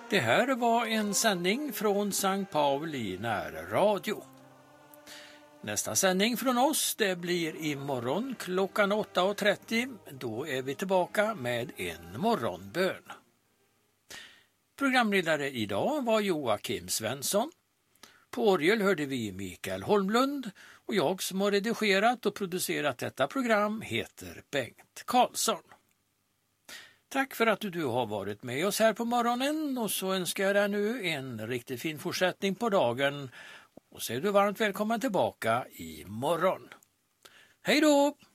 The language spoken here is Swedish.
Det här var en sändning från Sankt Pauli närradio. Nästa sändning från oss det blir imorgon klockan 8:30. Då är vi tillbaka med en morgonbön. Programledare idag var Joakim Svensson. På orgel hörde vi Mikael Holmlund och jag som har redigerat och producerat detta program heter Bengt Karlsson. Tack för att du har varit med oss här på morgonen och så önskar jag dig nu en riktigt fin fortsättning på dagen och så är du varmt välkommen tillbaka imorgon. Hej då!